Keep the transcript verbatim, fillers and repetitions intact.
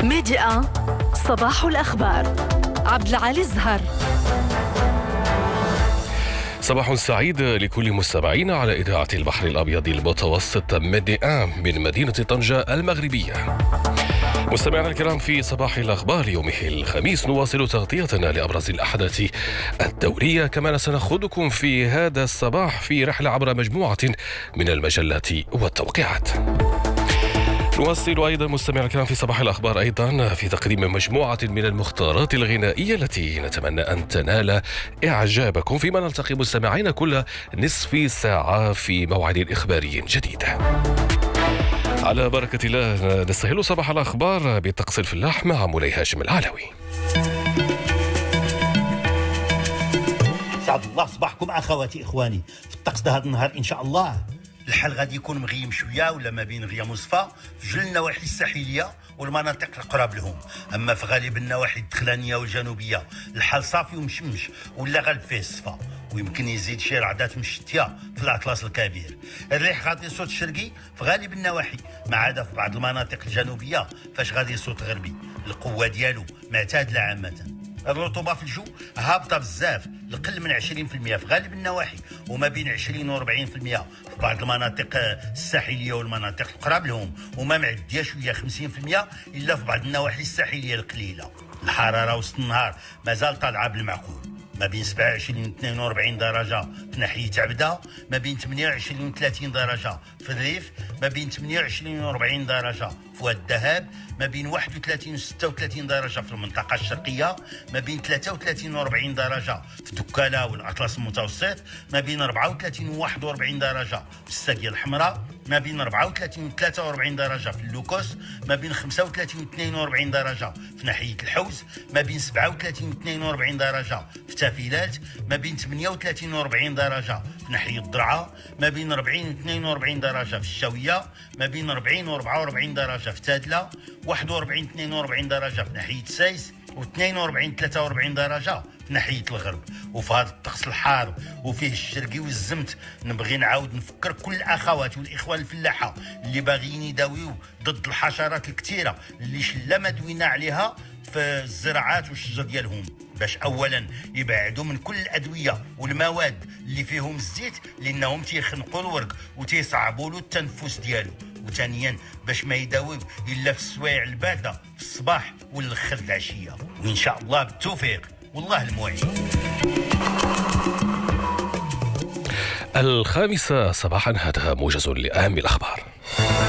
ميديا صباح الأخبار. عبد العالي الزهر. صباح سعيد لكل مستمعينا على إذاعة البحر الأبيض المتوسط ميديا من مدينة طنجة المغربية. مستمعينا الكرام، في صباح الأخبار يوم الخميس نواصل تغطيتنا لأبرز الأحداث الدورية، كما سنأخذكم في هذا الصباح في رحلة عبر مجموعة من المجلات والتوقيعات. نواصل أيضا مستمعينا الكرام في صباح الأخبار أيضا في تقديم مجموعة من المختارات الغنائية التي نتمنى أن تنال إعجابكم، فيما نلتقي مستمعين كل نصف ساعة في موعد إخباري جديد. على بركة الله نستهل صباح الأخبار بطقس الفلاح مع مولاي هاشم العلوي. سعد الله صباحكم أخواتي إخواني. في الطقس ده هذا النهار إن شاء الله الحال غادي يكون مغيم شويه ولا ما بين غيا مصفى في جل النواحي الساحليه والمناطق القراب لهم. اما في غالب النواحي الدخلانيه والجنوبيه الحال صافي ومشمش ولا غالب فيه الصفا، ويمكن يزيد شي رعدات مشتيه في الاطلس الكبير. الريح غادي يصوت شرقي في غالب النواحي، ما عدا في بعض المناطق الجنوبيه فاش غادي يصوت غربي. القوه ديالو معتادله عامه. الرطوبه في الجو هابطه بزاف، لقل من عشرين بالمئة في غالب النواحي وما بين عشرين و أربعين بالمئة في بعض المناطق الساحليه والمناطق القراب لهم، وما معديه شويه خمسين بالمئة الا في بعض النواحي الساحليه القليله. الحراره وسط النهار مازال طالعه بالمعقول، ما بين سبعة وعشرين و اثنين وأربعين درجه في ناحيه عبده، ما بين ثمانية وعشرين و ثلاثين درجه في الريف، ما بين ثمانية وعشرين و أربعين درجه في واد الذهب، ما بين واحد وثلاثين و ستة وثلاثين درجه في المنطقه الشرقيه، ما بين ثلاثة وثلاثين و أربعين درجه في دكاله والاطلس المتوسط، ما بين أربعة وثلاثين و واحد وأربعين درجه في الساقيه الحمراء، ما بين أربعة وثلاثين و ثلاثة وأربعين درجه في اللوكوس، ما بين خمسة وثلاثين و اثنين وأربعين درجه في ناحيه الحوز، ما بين سبعة وثلاثين و اثنين وأربعين درجه في تافيلات، ما بين ثمانية وثلاثين و أربعين درجه في ناحيه الضرعه، ما بين أربعين و اثنين وأربعين درجه في الشاويه، ما بين أربعين و أربعة وأربعين درجه في تادله، واحد وأربعين و اثنين وأربعين درجه في ناحيه سايس، واثنين وأربعين و ثلاثة وأربعين درجه في ناحيه الغرب. وفي هذا الطقس الحار وفيه الشرقي والزمت نبغي نعاود نفكر كل الاخوات والاخوان الفلاحه اللي باغيين يداويو ضد الحشرات الكثيره اللي شله ما دوينا عليها في الزراعات والشجر ديالهم، باش اولا يبعدوا من كل الادويه والمواد اللي فيهم الزيت لانهم تيخنقوا الورق وتيصعبوا له التنفس ديالو، وثانيا باش ما يداويو الا في السوايع البارده في الصباح والاخر العشيه. وان شاء الله بالتوفيق والله المعين. الخامسة صباحا، هذا موجز لأهم الأخبار.